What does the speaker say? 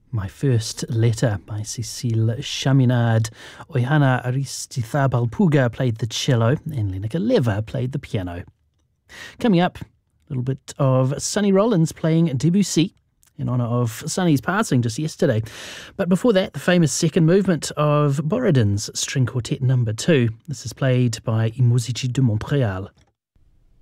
My First Letter by Cecile Chaminade. Oyhana Aristizabal Puga played the cello and Leneka Leva played the piano. Coming up, a little bit of Sonny Rollins playing Debussy in honour of Sonny's passing just yesterday. But before that, the famous second movement of Borodin's String Quartet No. 2. This is played by I Musici de Montréal.